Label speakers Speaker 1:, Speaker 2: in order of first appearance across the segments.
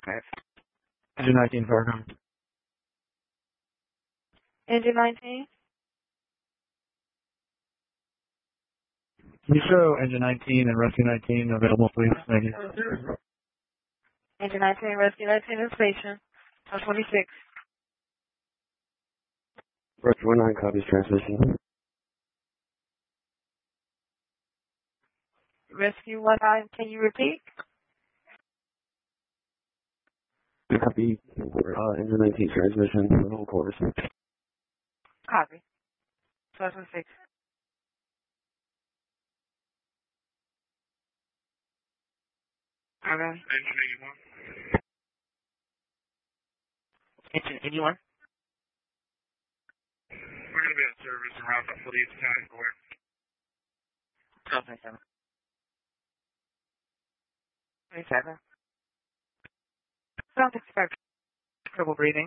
Speaker 1: Okay.
Speaker 2: Engine 19, Fargo.
Speaker 1: Engine 19?
Speaker 2: Can you show Engine 19 and Rescue 19 available, please? Thank you.
Speaker 1: Engine 19, Rescue 19 in station. 26.
Speaker 3: Rescue 19 copies transmission.
Speaker 1: Rescue 19, can you repeat?
Speaker 3: Copy. Engine 19 transmission. Middle quarters.
Speaker 1: Copy. 26. Okay.
Speaker 2: Engine 81.
Speaker 1: Engine 81?
Speaker 2: We're going to be at service around the Leeds County Court.
Speaker 1: 27. 27. Don't expect trouble breathing.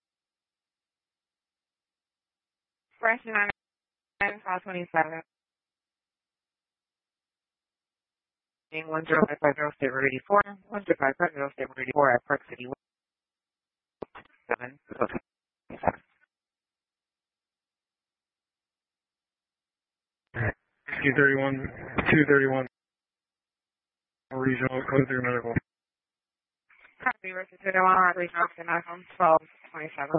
Speaker 1: Rescue 9, 527. 1055 State Road 84, 1055 State Road 84 at Park City 7.
Speaker 2: 231 regional code 3 medical.
Speaker 1: Copy, Rescue 201, regional to iPhone 1227.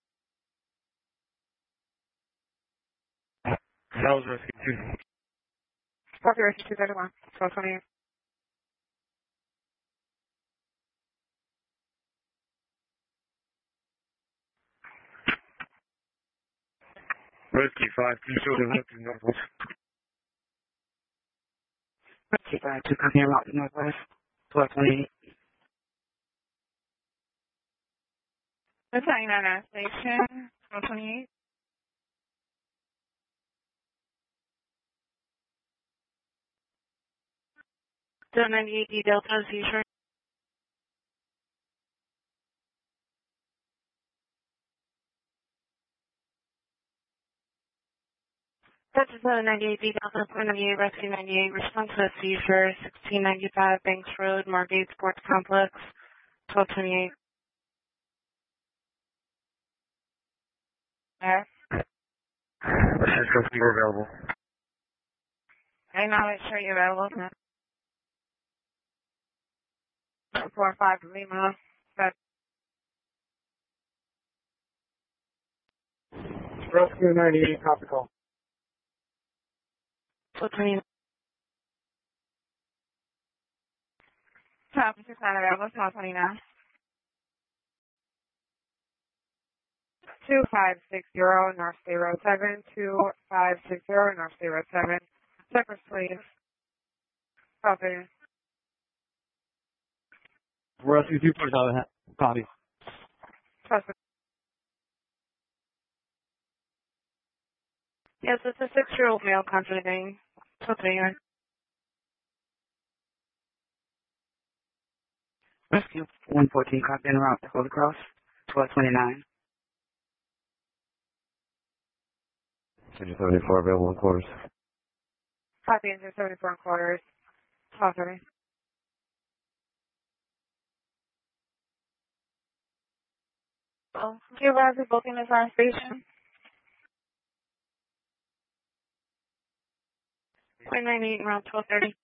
Speaker 2: That was Rescue 2.
Speaker 1: Copy, Rescue 231, 1228.
Speaker 2: Rescue 5, can you show the Rescue Northwest?
Speaker 1: Rescue 5, 2 copy, route to Northwest 1228. That's 99 station, 1228. Still 98D Delta, seizure. That's 98D Delta, point of view, Rescue 98, response to seizure, 1695 Banks Road, Margate Sports Complex, 1228. Yeah.
Speaker 2: Assistance number available.
Speaker 1: I know it's sure you're available. 45 Lima.
Speaker 2: Rescue 98, copy call.
Speaker 1: 1228. Top, just not available, 1229. 2560 North State Road 7, 2560 North State Road 7. Separate please. Copy.
Speaker 2: Rescue 247, copy.
Speaker 1: Trust. Yes, it's a 6-year-old male contributing. 1229. Rescue 114, copy en route to Holy Cross, 1229.
Speaker 3: Engine 74 available in quarters.
Speaker 1: Copy engine 74 quarters, 1230. Do you guys are booking this on station? 0.98 around 1230.